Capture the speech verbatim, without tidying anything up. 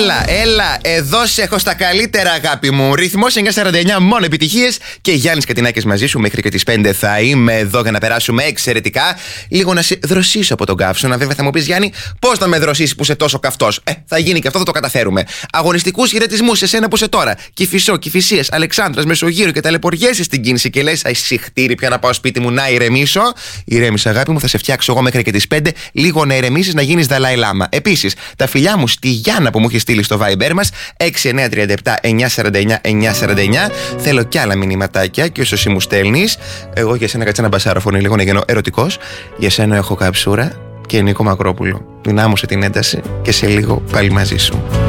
Έλα, έλα, εδώ σε έχω στα καλύτερα, αγάπη μου. Ρυθμός εννιά σαράντα εννιά, μόνο επιτυχίες. Και Γιάννης Κατινάκης μαζί σου μέχρι και τις πέντε θα είμαι εδώ για να περάσουμε εξαιρετικά. Λίγο να σε δροσίσω από τον καύσωνα. Βέβαια θα μου πεις, Γιάννη, πώς να με δροσίσει που είσαι τόσο καυτός. Ε, θα γίνει και αυτό, θα το καταφέρουμε. Αγωνιστικούς χαιρετισμούς σε σένα που είσαι τώρα. Κηφισό, Κηφισίες, Αλεξάνδρας, Μεσογείρο και ταλαιπωριέσαι στην κίνηση και λες, αϊ χτύρι πια να πάω σπίτι μου να ηρεμήσω. Ηρέμησε, αγάπη μου, θα σε φτιάξω εγώ μέχρι και τις πέντε. Λίγο να ηρεμήσεις, να γίνεις Δαλάι Λάμα. Επίσης, τα φιλιά μου στη Γιάννα που μου έχει στείλει στο Viber μας έξι εννιά τρία επτά εννιά σαράντα εννιά εννιά σαράντα εννιά. Θέλω κι άλλα μηνυματάκια και όσο εσύ μου στέλνεις. Εγώ για σένα κάτσε ένα μπασάροφωνο λίγο να γίνω ερωτικός. Για σένα έχω Καψούρα και Νίκο Μακρόπουλο. Δυνάμωσε την ένταση και σε λίγο πάλι μαζί σου.